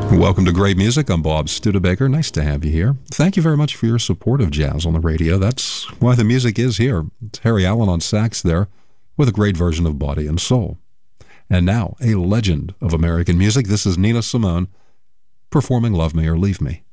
Welcome to Great Music. I'm Bob Studebaker. Nice to have you here. Thank you very much for your support of jazz on the radio. That's why the music is here. It's Harry Allen on sax there with a great version of Body and Soul. And now, a legend of American music. This is Nina Simone performing Love Me or Leave Me.